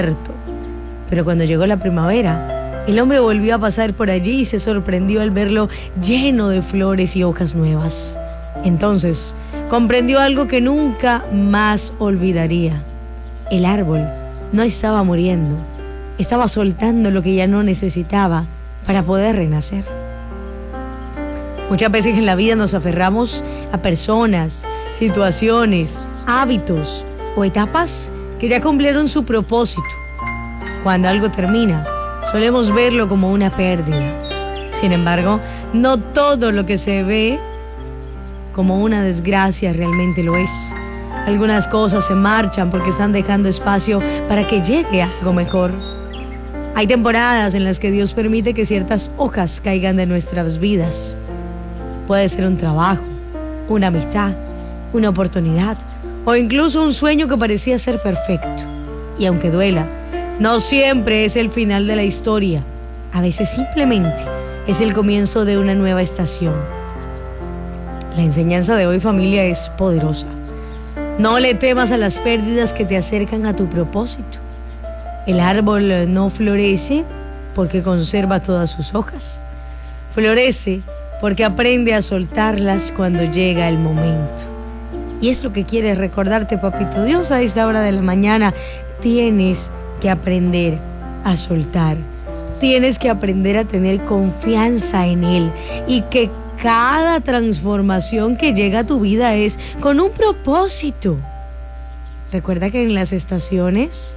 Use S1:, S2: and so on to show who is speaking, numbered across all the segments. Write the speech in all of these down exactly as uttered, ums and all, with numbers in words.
S1: Pero cuando llegó la primavera, el hombre volvió a pasar por allí y se sorprendió al verlo lleno de flores y hojas nuevas. Entonces, comprendió algo que nunca más olvidaría. El árbol no estaba muriendo, estaba soltando lo que ya no necesitaba para poder renacer. Muchas veces en la vida nos aferramos a personas, situaciones, hábitos o etapas que ya cumplieron su propósito. Cuando algo termina, solemos verlo como una pérdida. Sin embargo, no todo lo que se ve como una desgracia realmente lo es. Algunas cosas se marchan porque están dejando espacio para que llegue algo mejor. Hay temporadas en las que Dios permite que ciertas hojas caigan de nuestras vidas. Puede ser un trabajo, una amistad, una oportunidad o incluso un sueño que parecía ser perfecto. Y aunque duela, no siempre es el final de la historia. A veces simplemente es el comienzo de una nueva estación. La enseñanza de hoy, familia, es poderosa. No le temas a las pérdidas que te acercan a tu propósito. El árbol no florece porque conserva todas sus hojas. Florece porque aprende a soltarlas cuando llega el momento. Y es lo que quiere recordarte, papito Dios, a esta hora de la mañana. Tienes que aprender a soltar. Tienes que aprender a tener confianza en Él y que cada transformación que llega a tu vida es con un propósito. Recuerda que en las estaciones,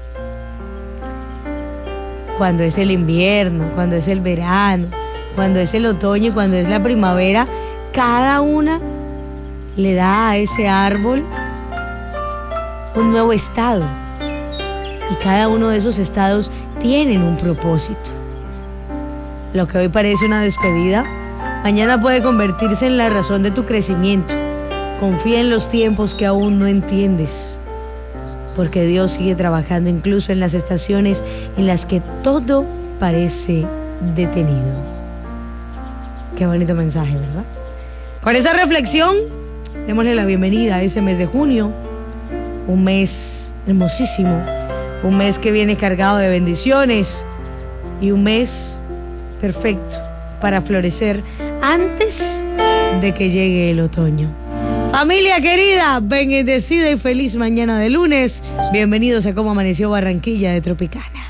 S1: cuando es el invierno, cuando es el verano, cuando es el otoño y cuando es la primavera, cada una le da a ese árbol un nuevo estado. Y cada uno de esos estados tienen un propósito. Lo que hoy parece una despedida, mañana puede convertirse en la razón de tu crecimiento. Confía en los tiempos que aún no entiendes, porque Dios sigue trabajando incluso en las estaciones en las que todo parece detenido. Qué bonito mensaje, ¿verdad? Con esa reflexión, démosle la bienvenida a ese mes de junio, un mes hermosísimo. Un mes que viene cargado de bendiciones y un mes perfecto para florecer antes de que llegue el otoño. Familia querida, bendecida y feliz mañana de lunes. Bienvenidos a Cómo Amaneció Barranquilla de Tropicana.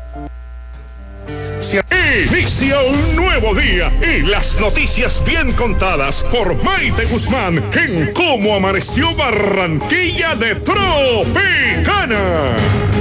S2: Inicia un nuevo día y las noticias bien contadas por Maite Guzmán en Cómo Amaneció Barranquilla de Tropicana.